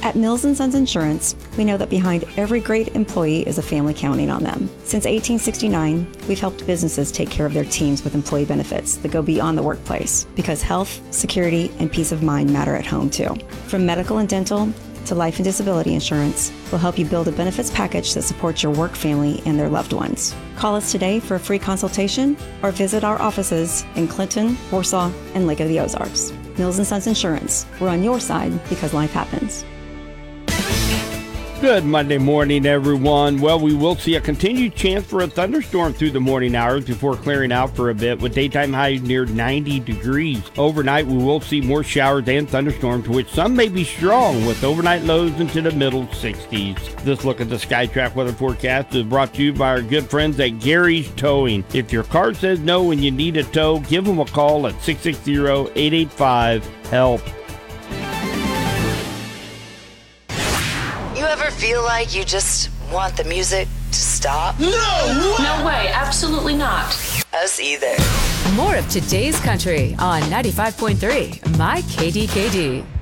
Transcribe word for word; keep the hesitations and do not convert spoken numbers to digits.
At Mills and Sons Insurance, we know that behind every great employee is a family counting on them. Since eighteen sixty-nine, we've helped businesses take care of their teams with employee benefits that go beyond the workplace, because health, security, and peace of mind matter at home too. From medical and dental to life and disability insurance, we'll help you build a benefits package that supports your work family and their loved ones. Call us today for a free consultation or visit our offices in Clinton, Warsaw, and Lake of the Ozarks. Mills and Sons Insurance, we're on your side because life happens. Good Monday morning, everyone. Well, we will see a continued chance for a thunderstorm through the morning hours before clearing out for a bit with daytime highs near ninety degrees. Overnight, we will see more showers and thunderstorms, which some may be strong with overnight lows into the middle sixties. This look at the SkyTrack weather forecast is brought to you by our good friends at Gary's Towing. If your car says no when you need a tow, give them a call at six six zero, eight eight five, HELP. You ever feel like you just want the music to stop? No way! No way, absolutely not. Us either. More of today's country on ninety-five point three, My K D K D.